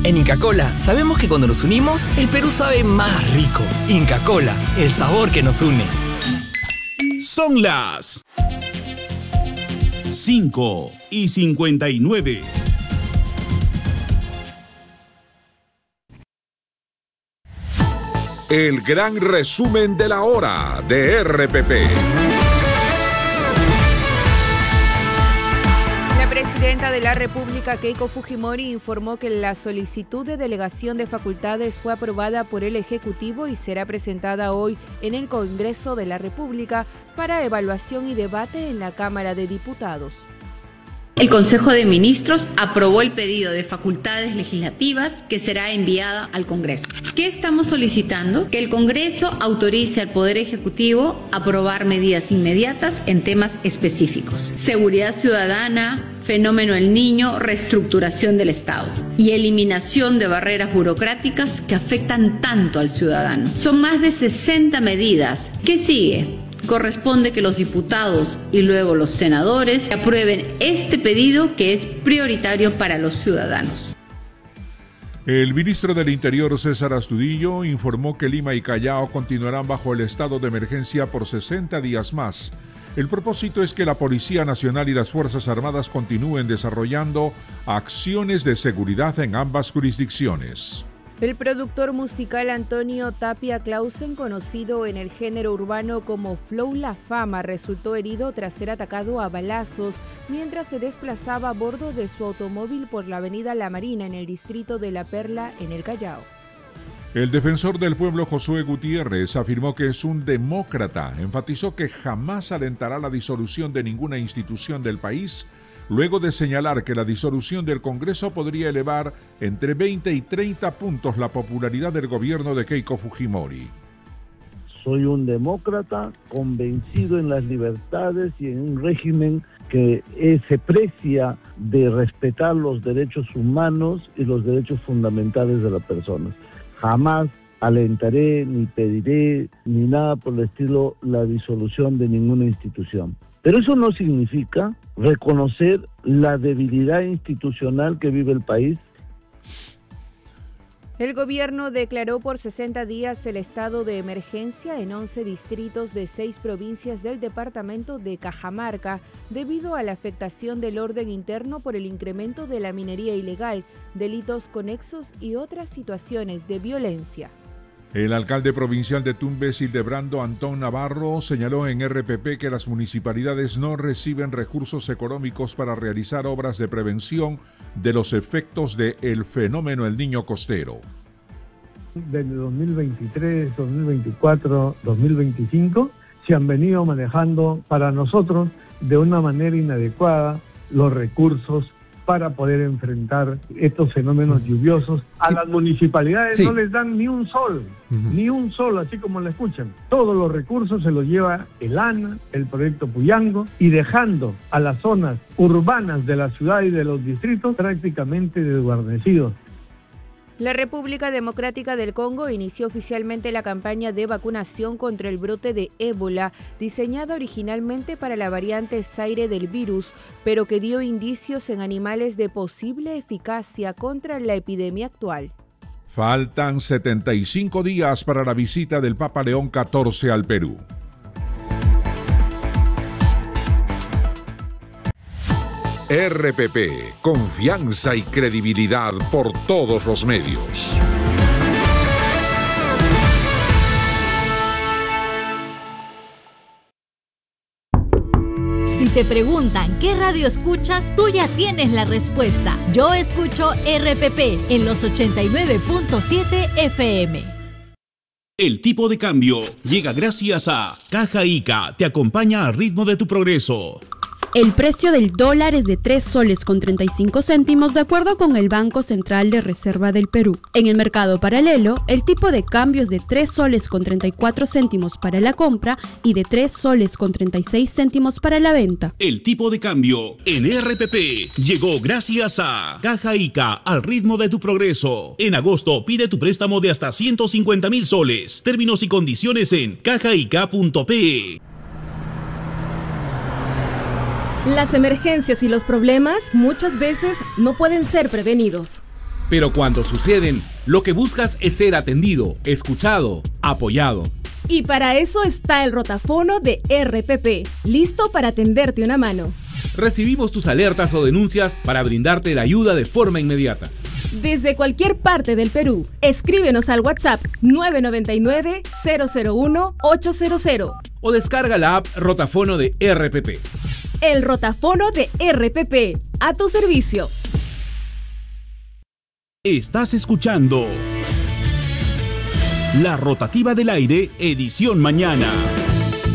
En Inca Kola sabemos que cuando nos unimos, el Perú sabe más rico. Inca Kola, el sabor que nos une. Son las 5:59. El gran resumen de la hora de RPP. La presidenta de la República, Keiko Fujimori, informó que la solicitud de delegación de facultades fue aprobada por el Ejecutivo y será presentada hoy en el Congreso de la República para evaluación y debate en la Cámara de Diputados. El Consejo de Ministros aprobó el pedido de facultades legislativas que será enviada al Congreso. ¿Qué estamos solicitando? Que el Congreso autorice al Poder Ejecutivo a aprobar medidas inmediatas en temas específicos: seguridad ciudadana, fenómeno del niño, reestructuración del Estado y eliminación de barreras burocráticas que afectan tanto al ciudadano. Son más de 60 medidas. ¿Qué sigue? Corresponde que los diputados y luego los senadores aprueben este pedido que es prioritario para los ciudadanos. El ministro del Interior, César Astudillo, informó que Lima y Callao continuarán bajo el estado de emergencia por 60 días más. El propósito es que la Policía Nacional y las Fuerzas Armadas continúen desarrollando acciones de seguridad en ambas jurisdicciones. El productor musical Antonio Tapia Clausen, conocido en el género urbano como Flow La Fama, resultó herido tras ser atacado a balazos mientras se desplazaba a bordo de su automóvil por la avenida La Marina en el distrito de La Perla, en el Callao. El defensor del pueblo, Josué Gutiérrez, afirmó que es un demócrata. Enfatizó que jamás alentará la disolución de ninguna institución del país, luego de señalar que la disolución del Congreso podría elevar entre 20 y 30 puntos la popularidad del gobierno de Keiko Fujimori. Soy un demócrata convencido en las libertades y en un régimen que se precia de respetar los derechos humanos y los derechos fundamentales de las personas. Jamás alentaré, ni pediré, ni nada por el estilo, la disolución de ninguna institución. Pero eso no significa reconocer la debilidad institucional que vive el país. El gobierno declaró por 60 días el estado de emergencia en 11 distritos de 6 provincias del departamento de Cajamarca debido a la afectación del orden interno por el incremento de la minería ilegal, delitos conexos y otras situaciones de violencia. El alcalde provincial de Tumbes, Hildebrando Antón Navarro, señaló en RPP que las municipalidades no reciben recursos económicos para realizar obras de prevención de los efectos del fenómeno El Niño Costero. Desde 2023, 2024, 2025 se han venido manejando para nosotros de una manera inadecuada los recursos para poder enfrentar estos fenómenos lluviosos. A las municipalidades no les dan ni un sol, así como lo escuchan. Todos los recursos se los lleva el ANA, el proyecto Puyango, y dejando a las zonas urbanas de la ciudad y de los distritos prácticamente desguarnecidos. La República Democrática del Congo inició oficialmente la campaña de vacunación contra el brote de ébola, diseñada originalmente para la variante Zaire del virus, pero que dio indicios en animales de posible eficacia contra la epidemia actual. Faltan 75 días para la visita del Papa León XIV al Perú. RPP, confianza y credibilidad por todos los medios. Si te preguntan qué radio escuchas, tú ya tienes la respuesta. Yo escucho RPP en los 89.7 FM. El tipo de cambio llega gracias a Caja Ica, te acompaña al ritmo de tu progreso. El precio del dólar es de 3 soles con 35 céntimos de acuerdo con el Banco Central de Reserva del Perú. En el mercado paralelo, el tipo de cambio es de 3 soles con 34 céntimos para la compra y de 3 soles con 36 céntimos para la venta. El tipo de cambio en RPP llegó gracias a Caja Ica, al ritmo de tu progreso. En agosto pide tu préstamo de hasta 150.000 soles. Términos y condiciones en cajaica.pe. Las emergencias y los problemas muchas veces no pueden ser prevenidos. Pero cuando suceden, lo que buscas es ser atendido, escuchado, apoyado. Y para eso está el rotafono de RPP, listo para tenderte una mano. Recibimos tus alertas o denuncias para brindarte la ayuda de forma inmediata. Desde cualquier parte del Perú, escríbenos al WhatsApp 999-001-800. O descarga la app Rotafono de RPP. El rotafono de RPP, a tu servicio. Estás escuchando La Rotativa del Aire, edición mañana.